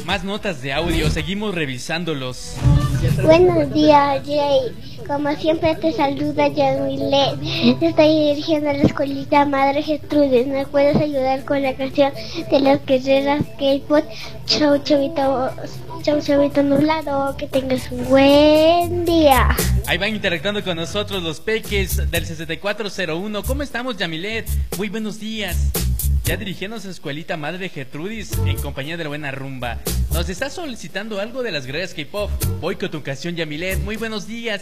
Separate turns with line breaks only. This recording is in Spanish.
Más notas de audio, seguimos revisándolos.
Buenos días, Jay. Como siempre te saluda Yamilet. Estoy dirigiendo a la escuelita Madre Gertrudis. ¿Me puedes ayudar con la canción de las guerreras K-pop? Chau, chavito nublado. Que tengas un buen día.
Ahí van interactuando con nosotros los peques del 6401. ¿Cómo estamos, Yamilet? Muy buenos días. Ya dirigiéndose a escuelita Madre Gertrudis en compañía de la buena rumba. Nos está solicitando algo de las guerreras K-pop. Voy con tu canción, Yamilet. Muy buenos días.